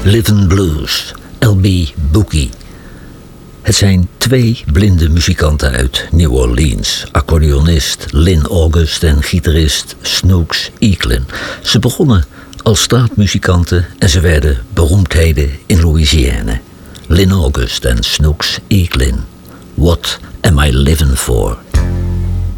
Livin' Blues, L.B. Bookie. Het zijn twee blinde muzikanten uit New Orleans. Accordeonist Lynn August en gitarist Snooks Eaglin. Ze begonnen als straatmuzikanten en ze werden beroemdheden in Louisiana. Lynn August en Snooks Eaglin. What am I living for?